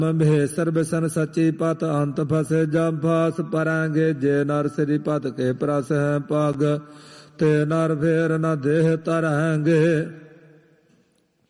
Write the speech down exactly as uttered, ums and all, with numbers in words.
भेसर बिसन सची पत अंत फसे जम फास परांगे जे नर श्री पत के प्रस है पग ते नर फेर न देह तरंगे।